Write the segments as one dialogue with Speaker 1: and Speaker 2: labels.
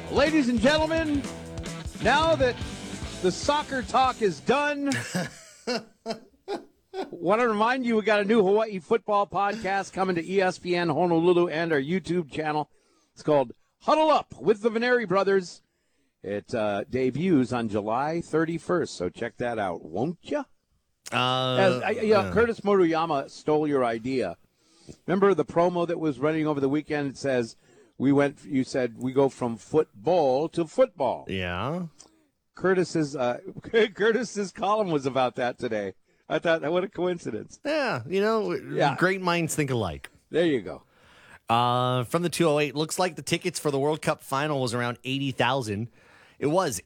Speaker 1: Ladies and gentlemen, now that the soccer talk is done, want to remind you we got a new Hawaii football podcast coming to ESPN Honolulu and our YouTube channel. It's called Huddle Up with the Veneri Brothers. It debuts on July 31st, so check that out, won't you? Curtis Moriyama stole your idea. Remember the promo that was running over the weekend? It says, you said we go from football to football.
Speaker 2: Yeah.
Speaker 1: Curtis's column was about that today. I thought, what a coincidence.
Speaker 2: Yeah, great minds think alike.
Speaker 1: There you go.
Speaker 2: From the 208, looks like the tickets for the World Cup final was around 80,000. It was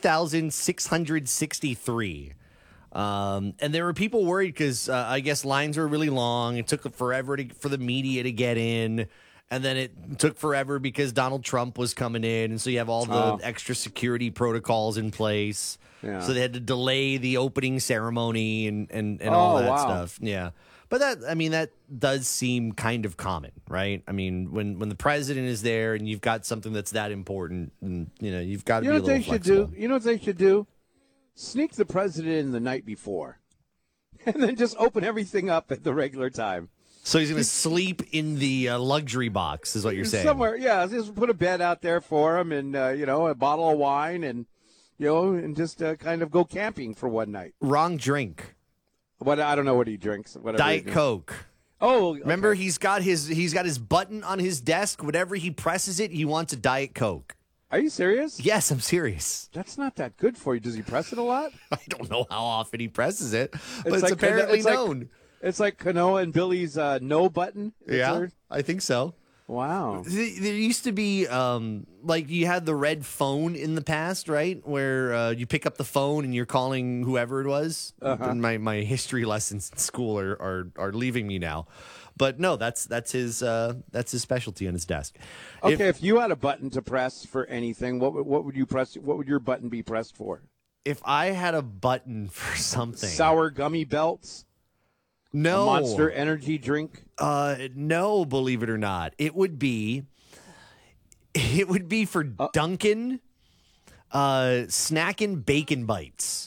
Speaker 2: 80,663. And there were people worried because I guess lines were really long. It took forever for the media to get in. And then it took forever because Donald Trump was coming in. And so you have all the extra security protocols in place. Yeah. So they had to delay the opening ceremony and all that stuff. Yeah. But that does seem kind of common, right? I mean, when the president is there and you've got something that's that important, and, you've got to be a little flexible.
Speaker 1: You know what they should do? Sneak the president in the night before. And then just open everything up at the regular time.
Speaker 2: So he's going to sleep in the luxury box, is what you're saying?
Speaker 1: Somewhere, yeah. Just put a bed out there for him and, a bottle of wine and, and just kind of go camping for one night.
Speaker 2: Wrong drink.
Speaker 1: What? I don't know what he drinks.
Speaker 2: Diet Coke.
Speaker 1: Oh, okay.
Speaker 2: Remember, he's got his button on his desk. Whenever he presses it, he wants a Diet Coke.
Speaker 1: Are you serious?
Speaker 2: Yes, I'm serious.
Speaker 1: That's not that good for you. Does he press it a lot?
Speaker 2: I don't know how often he presses it, but it's apparently known.
Speaker 1: It's like Kanoa and Billy's no button.
Speaker 2: Yeah, I think so.
Speaker 1: Wow.
Speaker 2: There used to be, you had the red phone in the past, right? Where you pick up the phone and you're calling whoever it was. Uh-huh. My history lessons in school are leaving me now. But no, that's his specialty on his desk.
Speaker 1: Okay, if you had a button to press for anything, what would you press? What would your button be pressed for?
Speaker 2: If I had a button for something,
Speaker 1: sour gummy belts.
Speaker 2: No.
Speaker 1: A Monster Energy drink?
Speaker 2: No, believe it or not. It would be for Dunkin' snacking bacon bites.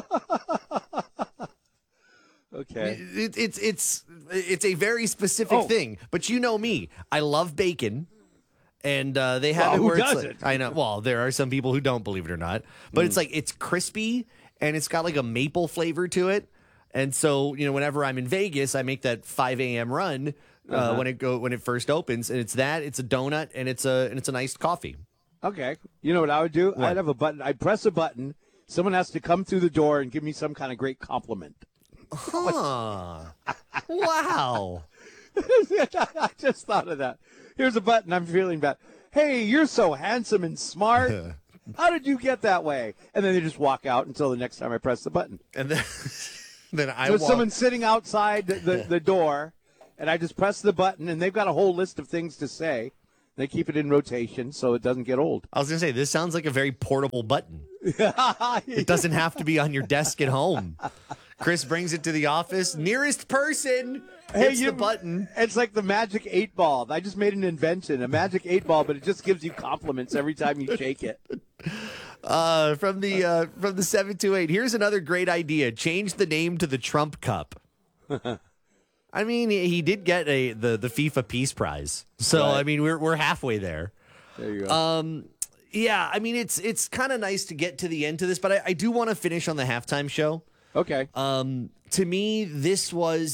Speaker 1: Okay.
Speaker 2: It's a very specific thing, but you know me. I love bacon. And they have it where
Speaker 1: who
Speaker 2: it's
Speaker 1: doesn't?
Speaker 2: I know. Well, there are some people who don't, believe it or not. But it's crispy and it's got like a maple flavor to it. And so, whenever I'm in Vegas, I make that 5 a.m. run when it first opens, and it's a donut and it's an iced coffee.
Speaker 1: Okay. You know what I would do?
Speaker 2: What?
Speaker 1: I'd have a button. I'd press a button. Someone has to come through the door and give me some kind of great compliment.
Speaker 2: Huh. Wow.
Speaker 1: I just thought of that. Here's a button. I'm feeling bad. Hey, you're so handsome and smart. How did you get that way? And then they just walk out until the next time I press the button.
Speaker 2: And then...
Speaker 1: Someone's sitting outside the door, and I just press the button, and they've got a whole list of things to say. They keep it in rotation so it doesn't get old.
Speaker 2: I was going to say, this sounds like a very portable button. It doesn't have to be on your desk at home. Chris brings it to the office. Nearest person hits the button.
Speaker 1: It's like the Magic 8 Ball. I just made an invention, a Magic 8 Ball, but it just gives you compliments every time you shake it.
Speaker 2: From the 728, here's another great idea. Change the name to the Trump Cup. I mean, he did get the FIFA Peace Prize, so right. I mean we're halfway there.
Speaker 1: There you go.
Speaker 2: Yeah, I mean it's kind of nice to get to the end to this, but I do want to finish on the halftime show.
Speaker 1: Okay.
Speaker 2: To me, this was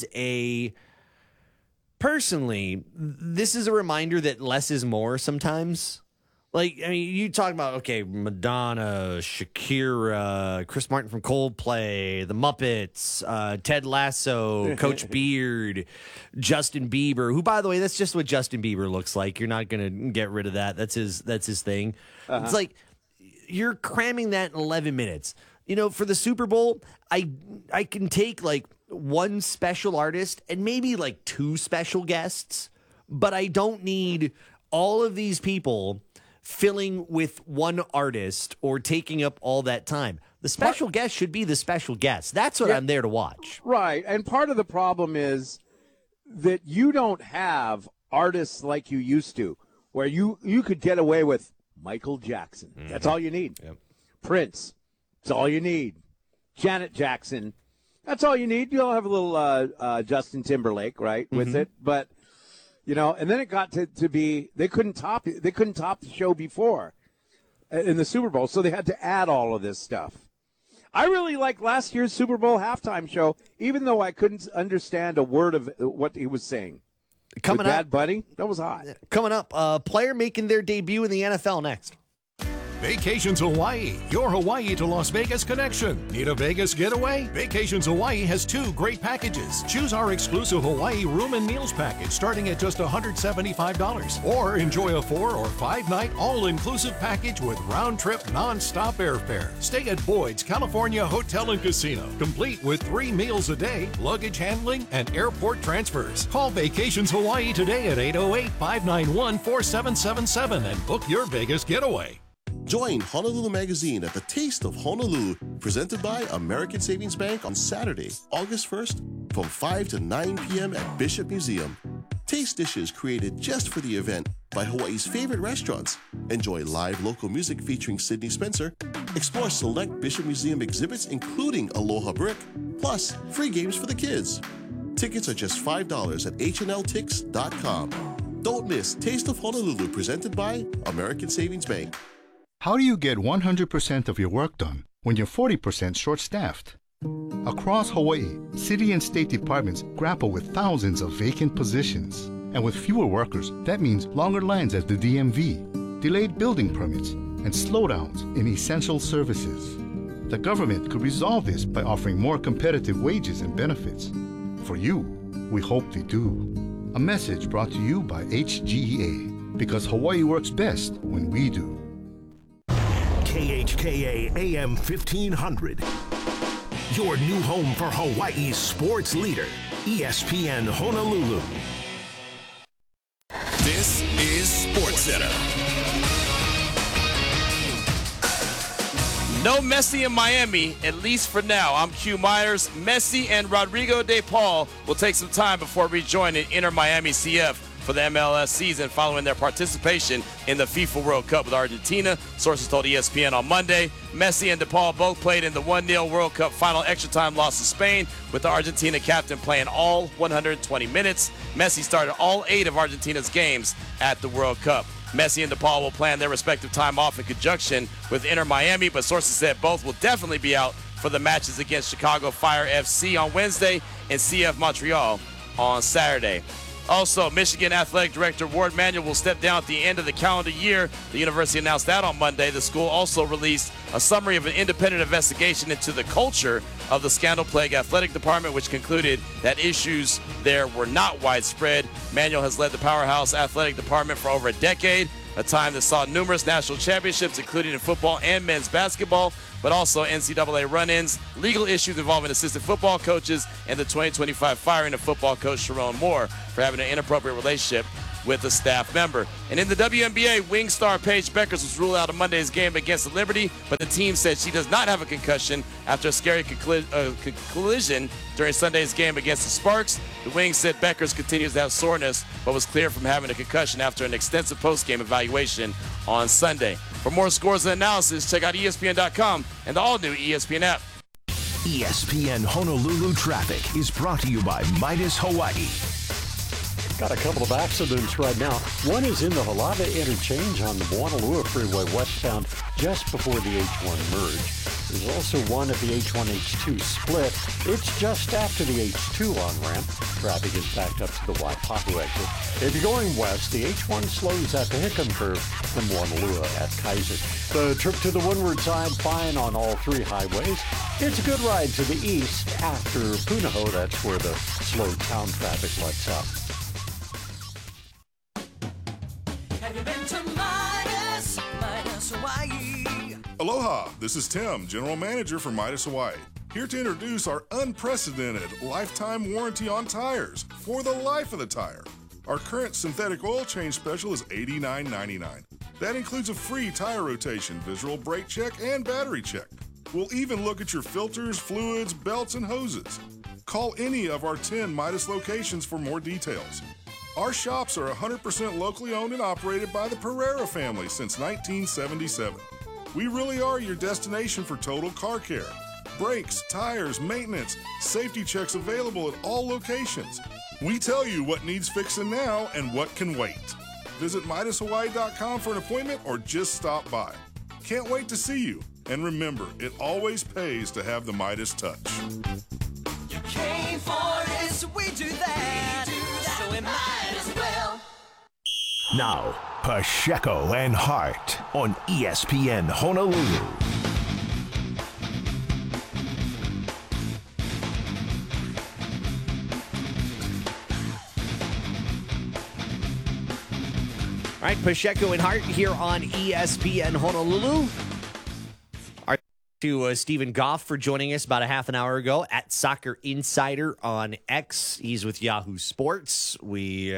Speaker 2: personally, this is a reminder that less is more sometimes. Like, I mean, you talk about, okay, Madonna, Shakira, Chris Martin from Coldplay, The Muppets, Ted Lasso, Coach Beard, Justin Bieber, who, by the way, that's just what Justin Bieber looks like. You're not going to get rid of that. That's his thing. Uh-huh. It's like you're cramming that in 11 minutes. For the Super Bowl, I can take like one special artist and maybe like two special guests, but I don't need all of these people filling with one artist or taking up all that time. The special guest should be the special guest. That's what I'm there to watch.
Speaker 1: Right. And part of the problem is that you don't have artists like you used to, where you could get away with Michael Jackson. That's all you need.
Speaker 2: Yep.
Speaker 1: Prince. That's all you need. Janet Jackson. That's all you need. You'll have a little Justin Timberlake, right, with it. But, and then it got to be they couldn't top the show before in the Super Bowl, so they had to add all of this stuff. I really liked last year's Super Bowl halftime show, even though I couldn't understand a word of what he was saying.
Speaker 2: Coming
Speaker 1: with
Speaker 2: up,
Speaker 1: Bad Bunny, that was hot.
Speaker 2: Coming up, a player making their debut in the NFL next.
Speaker 3: Vacations Hawaii, your Hawaii to Las Vegas connection. Need a Vegas getaway? Vacations Hawaii has 2 great packages. Choose our exclusive Hawaii room and meals package starting at just $175. Or enjoy a 4 or 5 night all-inclusive package with round-trip non-stop airfare. Stay at Boyd's California Hotel and Casino, complete with 3 meals a day, luggage handling, and airport transfers. Call Vacations Hawaii today at 808-591-4777 and book your Vegas getaway.
Speaker 4: Join Honolulu Magazine at the Taste of Honolulu, presented by American Savings Bank on Saturday, August 1st, from 5 to 9 p.m. at Bishop Museum. Taste dishes created just for the event by Hawaii's favorite restaurants. Enjoy live local music featuring Sydney Spencer. Explore select Bishop Museum exhibits, including Aloha Brick, plus free games for the kids. Tickets are just $5 at hnltix.com. Don't miss Taste of Honolulu, presented by American Savings Bank.
Speaker 5: How do you get 100% of your work done when you're 40% short-staffed? Across Hawaii, city and state departments grapple with thousands of vacant positions. And with fewer workers, that means longer lines at the DMV, delayed building permits, and slowdowns in essential services. The government could resolve this by offering more competitive wages and benefits. For you, we hope they do. A message brought to you by HGEA, because Hawaii works best when we do.
Speaker 6: KHKA AM 1500. Your new home for Hawaii's sports leader, ESPN Honolulu.
Speaker 3: This is SportsCenter.
Speaker 7: No Messi in Miami, at least for now. I'm Q Myers. Messi and Rodrigo De Paul will take some time before rejoining Inter Miami CF for the MLS season following their participation in the FIFA World Cup with Argentina. Sources told ESPN on Monday. Messi and DePaul both played in the 1-0 World Cup final extra time loss to Spain, with the Argentina captain playing all 120 minutes. Messi started all 8 of Argentina's games at the World Cup. Messi and DePaul will plan their respective time off in conjunction with Inter Miami, but sources said both will definitely be out for the matches against Chicago Fire FC on Wednesday and CF Montreal on Saturday. Also, Michigan Athletic Director Ward Manuel will step down at the end of the calendar year. The university announced that on Monday. The school also released a summary of an independent investigation into the culture of the scandal-plagued athletic department, which concluded that issues there were not widespread. Manuel has led the powerhouse athletic department for over a decade, a time that saw numerous national championships, including in football and men's basketball, but also NCAA run-ins, legal issues involving assistant football coaches, and the 2025 firing of football coach Sharon Moore for having an inappropriate relationship with a staff member. And in the WNBA, wing star Paige Beckers was ruled out of Monday's game against Liberty, but the team said she does not have a concussion after a scary collision during Sunday's game against the Sparks. The wing said Beckers continues to have soreness, but was cleared from having a concussion after an extensive post-game evaluation on Sunday. For more scores and analysis, check out ESPN.com and the all-new ESPN app.
Speaker 6: ESPN Honolulu Traffic is brought to you by Midas Hawaii.
Speaker 8: Got a couple of accidents right now. One is in the Halava interchange on the Moanalua Freeway westbound just before the H1 merge. There's also one at the H1-H2 split. It's just after the H2 on-ramp. Traffic is backed up to the Waipahu exit. If you're going west, the H1 slows at the Hickam curve from Moanalua at Kaiser. The trip to the windward side, fine on all 3 highways. It's a good ride to the east after Punahou. That's where the slow town traffic lets up.
Speaker 9: Have you been to Midas Hawaii?
Speaker 10: Aloha, this is Tim, General Manager for Midas Hawaii. Here to introduce our unprecedented lifetime warranty on tires for the life of the tire. Our current synthetic oil change special is $89.99. That includes a free tire rotation, visual brake check, and battery check. We'll even look at your filters, fluids, belts, and hoses. Call any of our 10 Midas locations for more details. Our shops are 100% locally owned and operated by the Pereira family since 1977. We really are your destination for total car care. Brakes, tires, maintenance, safety checks available at all locations. We tell you what needs fixing now and what can wait. Visit MidasHawaii.com for an appointment or just stop by. Can't wait to see you. And remember, it always pays to have the Midas touch.
Speaker 9: You came for it, so we do that. So we might as well.
Speaker 6: Now, Pacheco and Hart on ESPN Honolulu.
Speaker 2: All right, Pacheco and Hart here on ESPN Honolulu. To Stephen Goff for joining us about a half an hour ago at Soccer Insider on X. He's with Yahoo Sports. We're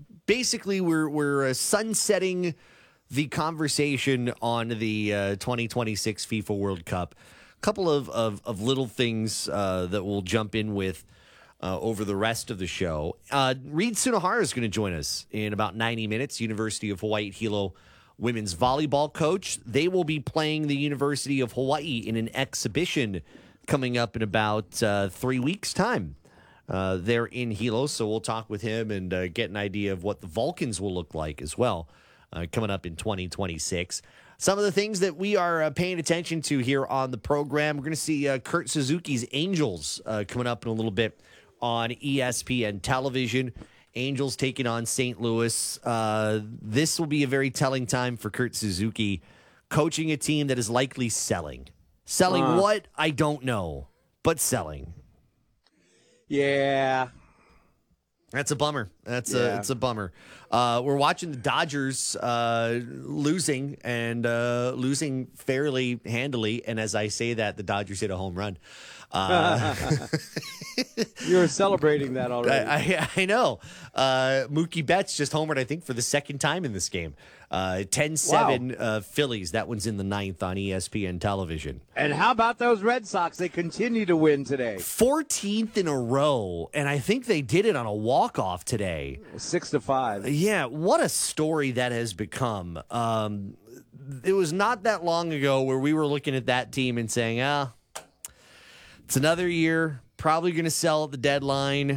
Speaker 2: sunsetting the conversation on the 2026 FIFA World Cup. A couple of little things that we'll jump in with over the rest of the show. Reed Sunohara is going to join us in about 90 minutes. University of Hawaii at Hilo women's volleyball coach. They will be playing the University of Hawaii in an exhibition coming up in about 3 weeks' time. They're in Hilo, so we'll talk with him and get an idea of what the Vulcans will look like as well coming up in 2026. Some of the things that we are paying attention to here on the program, we're going to see Kurt Suzuki's Angels coming up in a little bit on ESPN television. Angels taking on St. Louis. This will be a very telling time for Kurt Suzuki, coaching a team that is likely selling. Selling what? I don't know, but selling.
Speaker 1: Yeah.
Speaker 2: That's a bummer. It's a bummer. We're watching the Dodgers losing and losing fairly handily. And as I say that, the Dodgers hit a home run.
Speaker 1: You're celebrating that already.
Speaker 2: I know. Mookie Betts just homered, I think, for the second time in this game. 10-7 Phillies. That one's in the 9th on ESPN television.
Speaker 1: And how about those Red Sox? They continue to win today.
Speaker 2: 14th in a row, and I think they did it on a walk-off today.
Speaker 1: 6-5.
Speaker 2: Yeah, what a story that has become. It was not that long ago where we were looking at that team and saying, it's another year, probably going to sell at the deadline.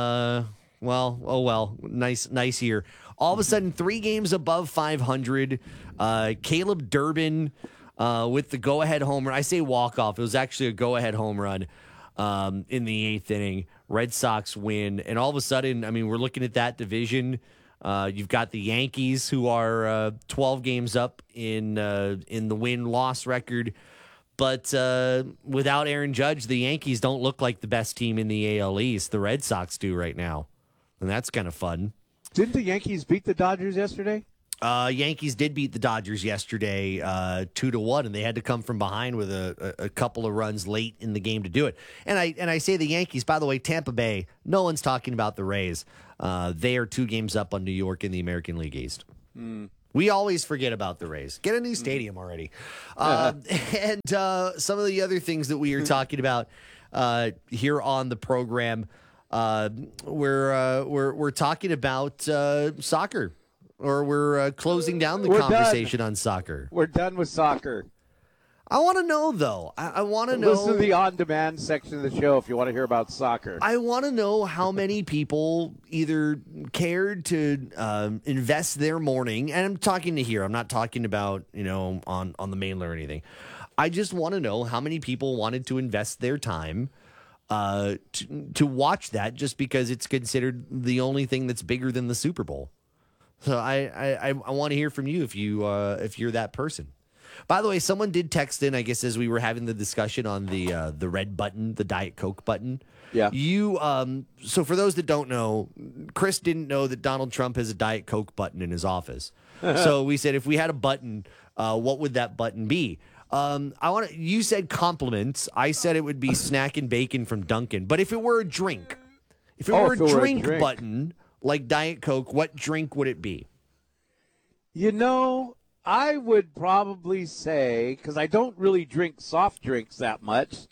Speaker 2: Nice year. All of a sudden, 3 games above 500. Caleb Durbin with the go-ahead home run. I say walk-off. It was actually a go-ahead home run in the 8th inning. Red Sox win. And all of a sudden, I mean, we're looking at that division. You've got the Yankees, who are 12 games up in the win-loss record. But without Aaron Judge, the Yankees don't look like the best team in the AL East. The Red Sox do right now. And that's kind of fun.
Speaker 1: Didn't the Yankees beat the Dodgers yesterday?
Speaker 2: Yankees did beat the Dodgers yesterday 2-1, and they had to come from behind with a couple of runs late in the game to do it. And I say the Yankees, by the way, Tampa Bay, no one's talking about the Rays. They are 2 games up on New York in the American League East. We always forget about the Rays. Get a new stadium already. And some of the other things that we are talking about here on the program, we're talking about soccer, or we're closing down the conversation on soccer.
Speaker 1: We're done with soccer.
Speaker 2: I want to know, though. I want to know.
Speaker 1: Listen to the on-demand section of the show if you want to hear about soccer.
Speaker 2: I want to know how many people either cared to invest their morning, and I'm talking to here. I'm not talking about, on the mainland or anything. I just want to know how many people wanted to invest their time to watch that, just because it's considered the only thing that's bigger than the Super Bowl. So I want to hear from you if you're that person. By the way, someone did text in, I guess, as we were having the discussion on the red button, the Diet Coke button.
Speaker 1: Yeah.
Speaker 2: So for those that don't know, Chris didn't know that Donald Trump has a Diet Coke button in his office. So we said, if we had a button, what would that button be? You said compliments. I said it would be snack and bacon from Dunkin'. But if it were a drink, if it were a drink button like Diet Coke, what drink would it be?
Speaker 1: I would probably say, because I don't really drink soft drinks that much,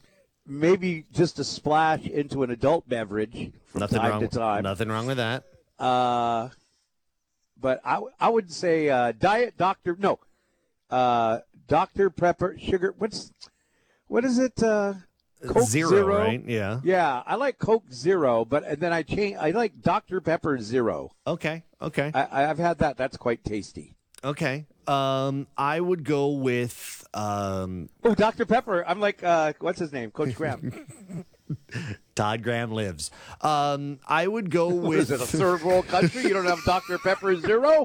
Speaker 1: maybe just a splash into an adult beverage from time to time.
Speaker 2: Nothing wrong with that.
Speaker 1: but I would say Diet Dr. No, Dr. Pepper sugar. What is it? Coke
Speaker 2: Zero, right? Yeah.
Speaker 1: Yeah, I like Coke Zero, but then I like Dr. Pepper Zero.
Speaker 2: Okay.
Speaker 1: I've had that. That's quite tasty.
Speaker 2: Okay. I would go with
Speaker 1: Dr. Pepper. I'm like, what's his name? Coach Graham.
Speaker 2: Todd Graham lives. I would go with.
Speaker 1: Is it a third world country? You don't have Dr. Pepper Zero?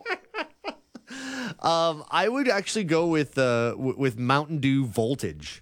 Speaker 2: I would actually go with Mountain Dew Voltage.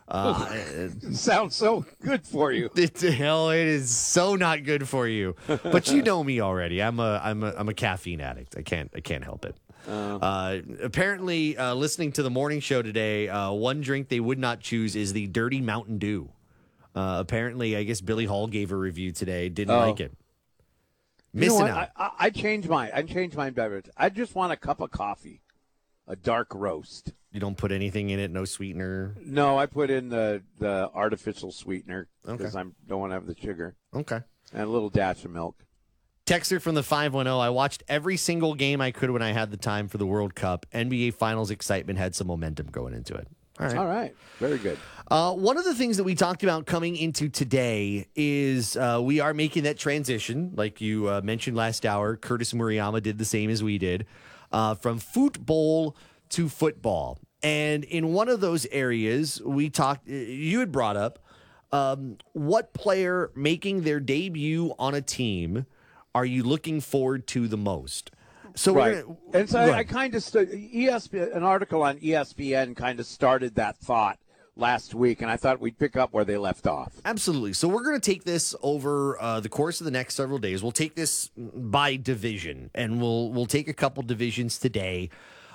Speaker 1: Sounds so good for you.
Speaker 2: It is so not good for you. But you know me already. I'm a caffeine addict. I can't help it. Apparently, listening to the morning show today, one drink they would not choose is the Dirty Mountain Dew. Apparently, I guess Billy Hall gave a review today. Didn't like it. Missing out.
Speaker 1: I changed mine. I changed my beverage. I just want a cup of coffee, a dark roast.
Speaker 2: You don't put anything in it, no sweetener?
Speaker 1: No, I put in the artificial sweetener because I don't want to have the sugar.
Speaker 2: Okay.
Speaker 1: And a little dash of milk.
Speaker 2: Texter from the 510, I watched every single game I could when I had the time for the World Cup. NBA Finals excitement had some momentum going into it.
Speaker 1: All right. Very good.
Speaker 2: One of the things that we talked about coming into today is we are making that transition, like you mentioned last hour. Curtis Murayama did the same as we did, from football to football. And in one of those areas, we talked. You had brought up what player making their debut on a team are you looking forward to the most? So
Speaker 1: right. And so I kind of ESPN, an article on ESPN kind of started that thought last week, and I thought we'd pick up where they left off.
Speaker 2: Absolutely. So we're going to take this over the course of the next several days. We'll take this by division, and we'll take a couple divisions today.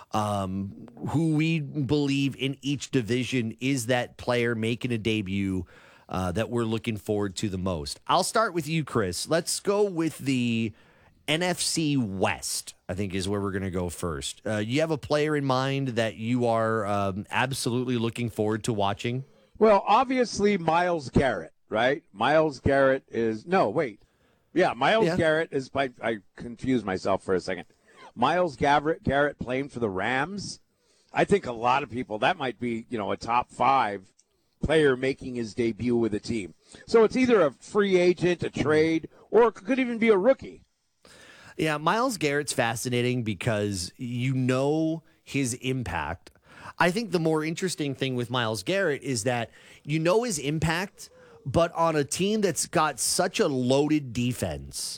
Speaker 2: Who we believe in each division is that player making a debut that we're looking forward to the most. I'll start with you, Chris. Let's go with the NFC West, I think, is where we're going to go first. You have a player in mind that you are absolutely looking forward to watching?
Speaker 1: Well, obviously, Myles Garrett, right? Myles Garrett is – no, wait. Yeah, Myles Garrett is – I confused myself for a second. Myles Garrett playing for the Rams. I think a lot of people, that might be, a top 5 player making his debut with a team. So it's either a free agent, a trade, or it could even be a rookie.
Speaker 2: Yeah, Myles Garrett's fascinating because you know his impact. I think the more interesting thing with Myles Garrett is that you know his impact, but on a team that's got such a loaded defense,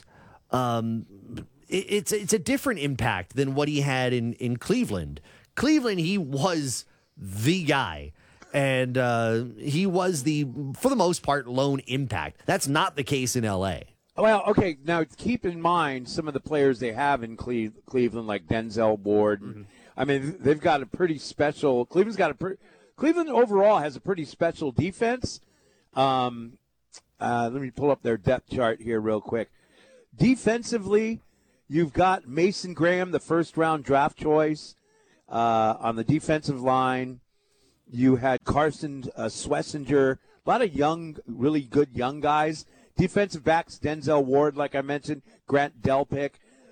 Speaker 2: it's a different impact than what he had in Cleveland. Cleveland, he was the guy, and he was for the most part, lone impact. That's not the case in L.A.
Speaker 1: Well, okay, now keep in mind some of the players they have in Cleveland, like Denzel Ward. Mm-hmm. I mean, they've got a pretty special – Cleveland overall has a pretty special defense. Let me pull up their depth chart here real quick. Defensively, you've got Mason Graham, the first-round draft choice on the defensive line. You had Carson Schlesinger, a lot of young, really good young guys. Defensive backs, Denzel Ward, like I mentioned, Grant Delpit.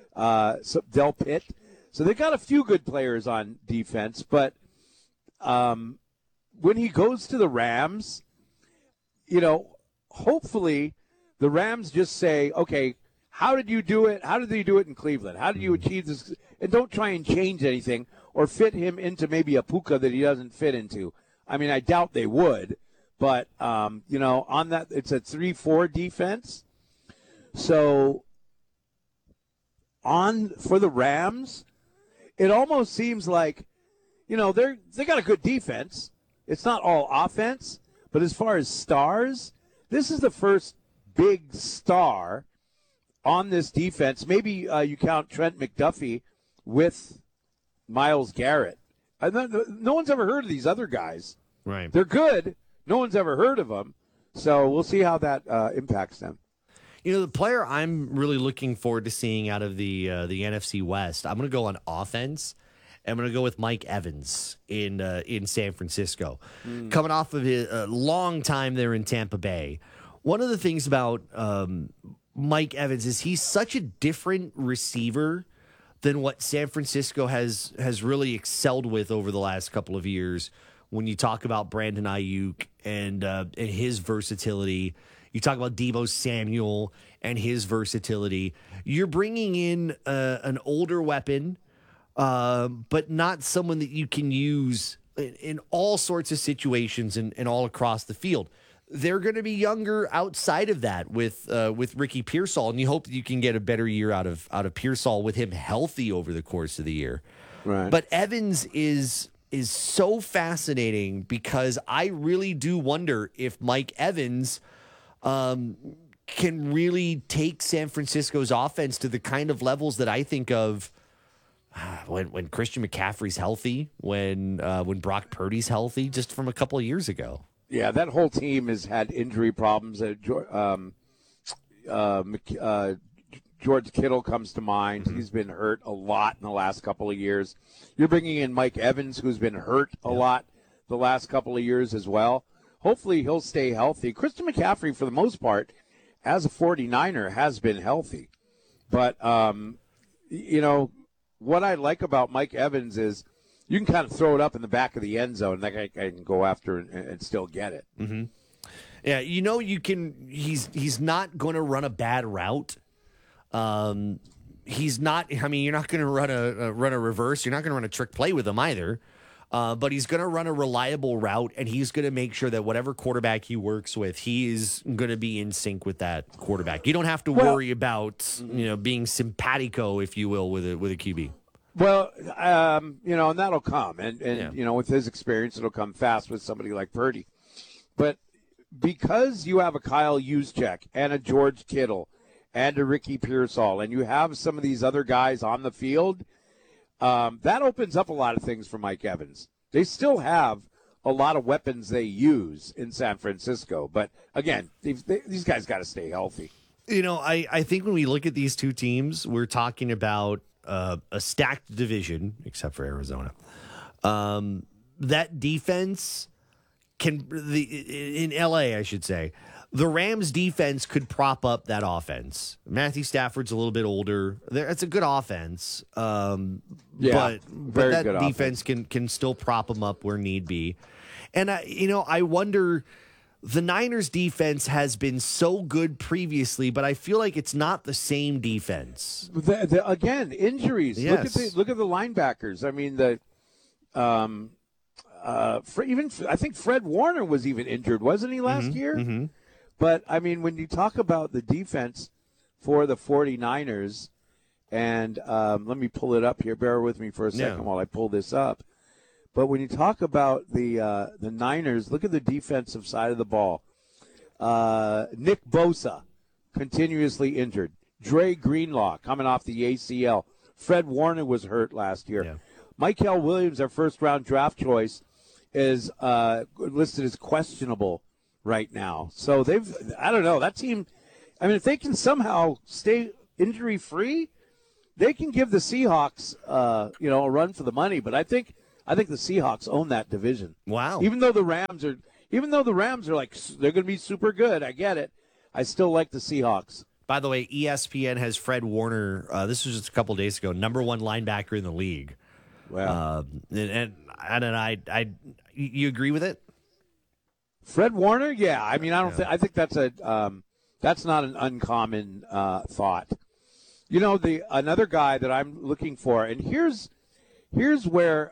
Speaker 1: So they've got a few good players on defense, but when he goes to the Rams, hopefully the Rams just say, okay, how did you do it? How did they do it in Cleveland? How did you achieve this? And don't try and change anything or fit him into maybe a puka that he doesn't fit into. I mean, I doubt they would. But, on that, it's a 3-4 defense. So, for the Rams, it almost seems like, they got a good defense. It's not all offense. But as far as stars, this is the first big star on this defense. Maybe you count Trent McDuffie with Myles Garrett. No one's ever heard of these other guys.
Speaker 2: Right.
Speaker 1: They're good. No one's ever heard of them, so we'll see how that impacts them.
Speaker 2: The player I'm really looking forward to seeing out of the NFC West, I'm going to go on offense. I'm going to go with Mike Evans in San Francisco. Coming off of a long time there in Tampa Bay. One of the things about Mike Evans is he's such a different receiver than what San Francisco has really excelled with over the last couple of years. When you talk about Brandon Ayuk and his versatility, you talk about Deebo Samuel and his versatility. You're bringing in an older weapon, but not someone that you can use in all sorts of situations and all across the field. They're going to be younger outside of that with Ricky Pearsall, and you hope that you can get a better year out of Pearsall with him healthy over the course of the year.
Speaker 1: Right.
Speaker 2: But Evans is so fascinating because I really do wonder if Mike Evans can really take San Francisco's offense to the kind of levels that I think of when Christian McCaffrey's healthy, when Brock Purdy's healthy, just from a couple of years ago.
Speaker 1: Yeah, that whole team has had injury problems. George Kittle comes to mind. He's been hurt a lot in the last couple of years. You're bringing in Mike Evans, who's been hurt a lot the last couple of years as well. Hopefully he'll stay healthy. Christian McCaffrey, for the most part, as a 49er, has been healthy. But, what I like about Mike Evans is you can kind of throw it up in the back of the end zone, and that guy can go after and still get it.
Speaker 2: Mm-hmm. Yeah, you can. He's not going to run a bad route. He's not. I mean, you're not going to run a reverse. You're not going to run a trick play with him either. But he's going to run a reliable route, and he's going to make sure that whatever quarterback he works with, he is going to be in sync with that quarterback. You don't have to worry about being simpatico, if you will, with a QB.
Speaker 1: Well, and that'll come, and with his experience, it'll come fast with somebody like Purdy. But because you have a Kyle Juszczyk and a George Kittle and a Ricky Pearsall, and you have some of these other guys on the field, that opens up a lot of things for Mike Evans. They still have a lot of weapons they use in San Francisco, but again, these guys got to stay healthy.
Speaker 2: I think when we look at these two teams, we're talking about a stacked division, except for Arizona. That defense in LA, I should say, the Rams defense could prop up that offense. Matthew Stafford's a little bit older. It's a good offense. But that
Speaker 1: good
Speaker 2: defense can still prop them up where need be. And I wonder, the Niners defense has been so good previously, but I feel like it's not the same defense.
Speaker 1: Again, injuries.
Speaker 2: Yes.
Speaker 1: Look at the linebackers. I mean, I think Fred Warner was even injured, wasn't he, last year?
Speaker 2: Mm-hmm.
Speaker 1: But, I mean, when you talk about the defense for the 49ers, and let me pull it up here. Bear with me for a second while I pull this up. But when you talk about the Niners, look at the defensive side of the ball. Nick Bosa, continuously injured. Dre Greenlaw, coming off the ACL. Fred Warner was hurt last year.
Speaker 2: Yeah.
Speaker 1: Michael Williams, our first-round draft choice, is listed as questionable right now. So I don't know, that team, I mean, if they can somehow stay injury-free, they can give the Seahawks, a run for the money. But I think the Seahawks own that division.
Speaker 2: Wow.
Speaker 1: Even though the Rams are like, they're going to be super good, I get it. I still like the Seahawks.
Speaker 2: By the way, ESPN has Fred Warner, this was just a couple of days ago, number one linebacker in the league.
Speaker 1: Wow.
Speaker 2: And you agree with it?
Speaker 1: Fred Warner? Yeah. I mean, I think that's that's not an uncommon thought. Another guy that I'm looking for, and here's where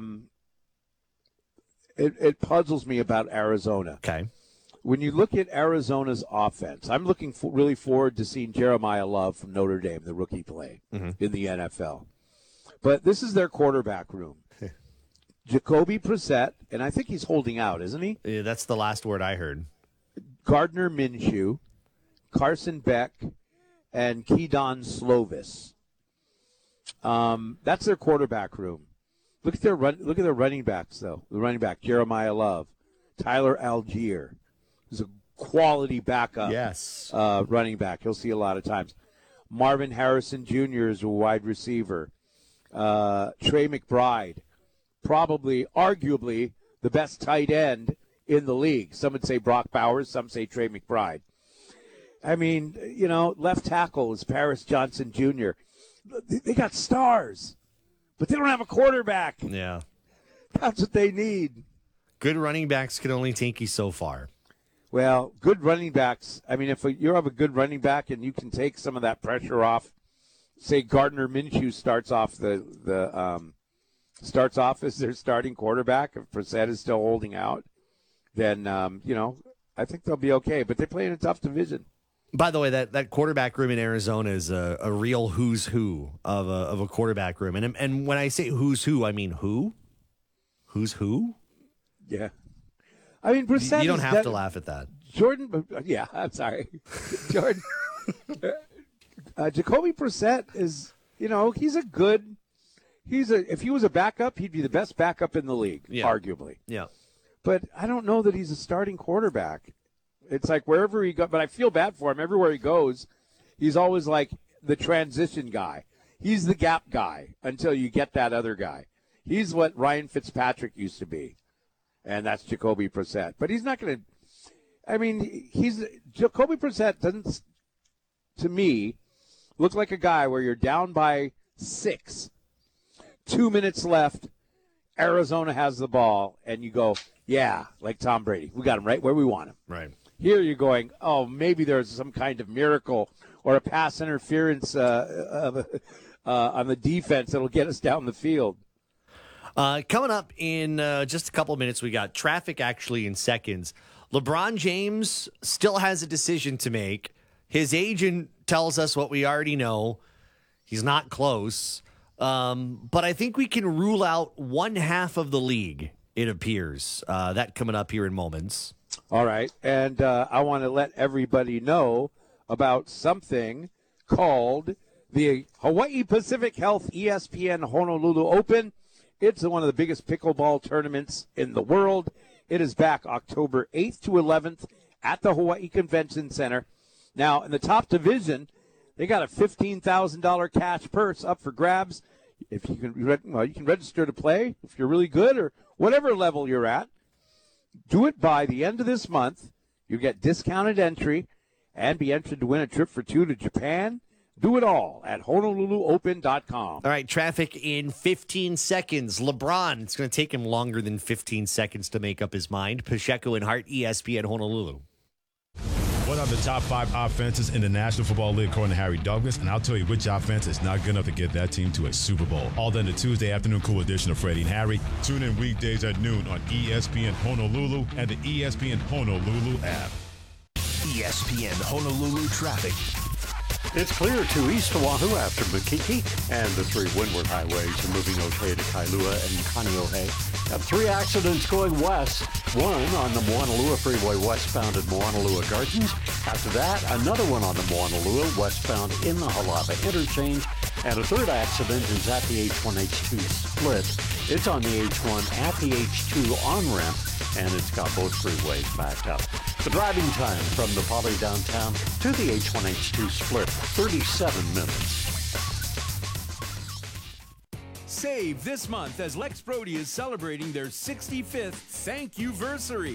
Speaker 1: it puzzles me about Arizona.
Speaker 2: Okay.
Speaker 1: When you look at Arizona's offense, I'm looking really forward to seeing Jeremiah Love from Notre Dame, the rookie play in the NFL. But this is their quarterback room. Jacoby Brissett, and I think he's holding out, isn't he?
Speaker 2: Yeah, that's the last word I heard.
Speaker 1: Gardner Minshew, Carson Beck, and Keydon Slovis. That's their quarterback room. Look at their running backs, though. The running back, Jeremiah Love, Tyler Algier, who's a quality backup.
Speaker 2: Yes.
Speaker 1: Running back. He'll see a lot of times. Marvin Harrison Jr. is a wide receiver. Trey McBride, arguably the best tight end in the league. Some would say Brock Bowers, some say Trey McBride. I mean, left tackle is Paris Johnson Jr. They got stars, but they don't have a quarterback.
Speaker 2: Yeah.
Speaker 1: That's what they need.
Speaker 2: Good running backs can only take you so far.
Speaker 1: Well, good running backs. I mean, if you have a good running back and you can take some of that pressure off, say Gardner Minshew starts off as their starting quarterback. If Brissett is still holding out, then I think they'll be okay. But they play in a tough division.
Speaker 2: By the way, that quarterback room in Arizona is a real who's who of a quarterback room. And when I say who's who, I mean who? Who's who?
Speaker 1: Yeah. I mean, Brissett.
Speaker 2: You don't have to laugh at that.
Speaker 1: Jordan. Yeah, I'm sorry. Jordan. Jacoby Brissett is, if he was a backup, he'd be the best backup in the league, arguably.
Speaker 2: Yeah.
Speaker 1: But I don't know that he's a starting quarterback. It's like wherever he goes, but I feel bad for him. Everywhere he goes, he's always like the transition guy. He's the gap guy until you get that other guy. He's what Ryan Fitzpatrick used to be, and that's Jacoby Brissett. But he's not going to – I mean, Jacoby Brissett doesn't, to me, look like a guy where you're down by 6, 2 minutes left, Arizona has the ball, and you go, yeah, like Tom Brady. We got him right where we want him.
Speaker 2: Right.
Speaker 1: Here you're going, oh, maybe there's some kind of miracle or a pass interference on the defense that'll get us down the field.
Speaker 2: Coming up in just a couple of minutes, we got traffic actually in seconds. LeBron James still has a decision to make. His agent tells us what we already know. He's not close. But I think we can rule out one half of the league, it appears. That coming up here in moments.
Speaker 1: All right. And I want to let everybody know about something called the Hawaii Pacific Health ESPN Honolulu Open. It's one of the biggest pickleball tournaments in the world. It is back October 8th to 11th at the Hawaii Convention Center. Now, in the top division, they got a $15,000 cash purse up for grabs. If you can, you can register to play if you're really good or whatever level you're at. Do it by the end of this month. You get discounted entry and be entered to win a trip for 2 to Japan. Do it all at HonoluluOpen.com.
Speaker 2: All right, traffic in 15 seconds. LeBron, it's going to take him longer than 15 seconds to make up his mind. Pacheco and Hart, ESPN Honolulu.
Speaker 11: What are the top 5 offenses in the National Football League according to Harry Douglas? And I'll tell you which offense is not good enough to get that team to a Super Bowl. All done the Tuesday afternoon cool edition of Freddie and Harry. Tune in weekdays at noon on ESPN Honolulu and the ESPN Honolulu app.
Speaker 6: ESPN Honolulu traffic.
Speaker 8: It's clear to East Oahu after Makiki, and the 3 windward highways are moving okay to Kailua and Kaneohe. Got 3 accidents going west. One on the Moanalua Freeway westbound at Moanalua Gardens. After that, another one on the Moanalua westbound in the Halava interchange. And a 3rd accident is at the H1-H2 split. It's on the H1 at the H2 on-ramp, and it's got both freeways backed up. The driving time from the Poly downtown to the H1-H2 split, 37 minutes.
Speaker 12: Save this month as Lex Brody is celebrating their 65th thank you-versary.